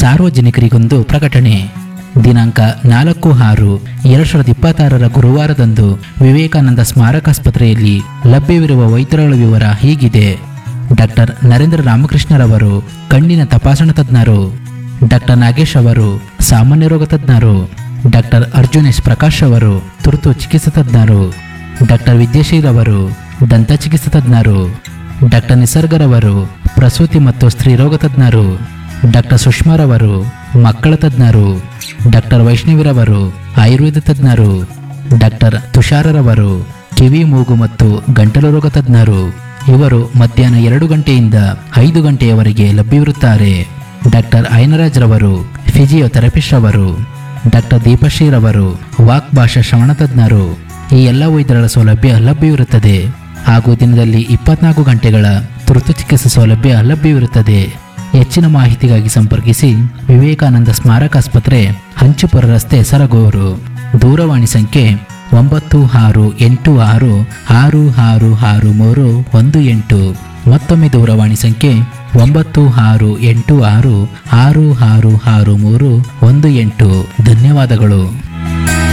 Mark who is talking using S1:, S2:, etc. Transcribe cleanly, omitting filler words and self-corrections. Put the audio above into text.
S1: ಸಾರ್ವಜನಿಕರಿಗೊಂದು ಪ್ರಕಟಣೆ. ದಿನಾಂಕ 4/6/2026 ಗುರುವಾರದಂದು ವಿವೇಕಾನಂದ ಸ್ಮಾರಕಾಸ್ಪತ್ರೆಯಲ್ಲಿ ಲಭ್ಯವಿರುವ ವೈದ್ಯರುಗಳ ವಿವರ ಹೀಗಿದೆ. ಡಾಕ್ಟರ್ ನರೇಂದ್ರ ರಾಮಕೃಷ್ಣರವರು ಕಣ್ಣಿನ ತಪಾಸಣಾ ತಜ್ಞರು. ಡಾಕ್ಟರ್ ನಾಗೇಶ್ ಅವರು ಸಾಮಾನ್ಯ ರೋಗ ತಜ್ಞರು. ಡಾಕ್ಟರ್ ಅರ್ಜುನೇಶ್ ಪ್ರಕಾಶ್ ಅವರು ತುರ್ತು ಚಿಕಿತ್ಸಾ ತಜ್ಞರು. ಡಾಕ್ಟರ್ ವಿದ್ಯಾಶೀಲ್ ಅವರು ದಂತ ಚಿಕಿತ್ಸಾ ತಜ್ಞರು. ಡಾಕ್ಟರ್ ನಿಸರ್ಗರವರು ಪ್ರಸೂತಿ ಮತ್ತು ಸ್ತ್ರೀರೋಗ ತಜ್ಞರು. ಡಾಕ್ಟರ್ ಸುಷ್ಮಾರವರು ಮಕ್ಕಳ ತಜ್ಞರು. ಡಾಕ್ಟರ್ ವೈಷ್ಣವಿರವರು ಆಯುರ್ವೇದ ತಜ್ಞರು. ಡಾಕ್ಟರ್ ತುಷಾರರವರು ಕಿವಿ ಮೂಗು ಮತ್ತು ಗಂಟಲು ರೋಗ ತಜ್ಞರು. ಇವರು ಮಧ್ಯಾಹ್ನ 2 ಗಂಟೆಯಿಂದ 5 ಗಂಟೆಯವರೆಗೆ ಲಭ್ಯವಿರುತ್ತಾರೆ. ಡಾಕ್ಟರ್ ಐನರಾಜ್ ರವರು ಫಿಸಿಯೋಥೆರಪಿಸ್ಟ್ ಅವರು. ಡಾಕ್ಟರ್ ದೀಪಶ್ರೀರವರು ವಾಕ್ ಭಾಷಾ ಶ್ರವಣ ತಜ್ಞರು. ಈ ಎಲ್ಲ ವೈದ್ಯರ ಸೌಲಭ್ಯ ಲಭ್ಯವಿರುತ್ತದೆ ಹಾಗೂ ದಿನದಲ್ಲಿ 24 ಗಂಟೆಗಳ ತುರ್ತು ಚಿಕಿತ್ಸಾ ಸೌಲಭ್ಯ ಲಭ್ಯವಿರುತ್ತದೆ. ಹೆಚ್ಚಿನ ಮಾಹಿತಿಗಾಗಿ ಸಂಪರ್ಕಿಸಿ ವಿವೇಕಾನಂದ ಸ್ಮಾರಕಾಸ್ಪತ್ರೆ, ಹಂಚಿಪುರ ರಸ್ತೆ, ಸರಗೂರು. ದೂರವಾಣಿ ಸಂಖ್ಯೆ 9686666318. ಮತ್ತೊಮ್ಮೆ ದೂರವಾಣಿ ಸಂಖ್ಯೆ 9686666318. ಧನ್ಯವಾದಗಳು.